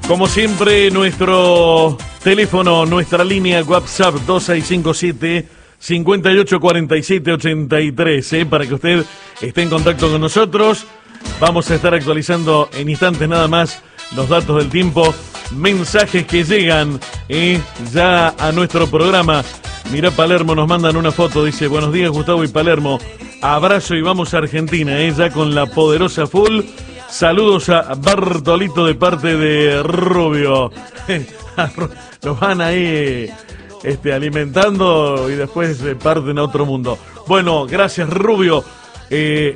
Como siempre, nuestro teléfono, nuestra línea WhatsApp 2657-584783, para que usted esté en contacto con nosotros. Vamos a estar actualizando en instantes nada más los datos del tiempo, mensajes que llegan ya a nuestro programa. Mirá, Palermo, nos mandan una foto, dice: buenos días, Gustavo y Palermo, abrazo y vamos a Argentina, ya con la poderosa full. Saludos a Bartolito de parte de Rubio. Nos van ahí alimentando y después parten a otro mundo. Bueno, gracias, Rubio.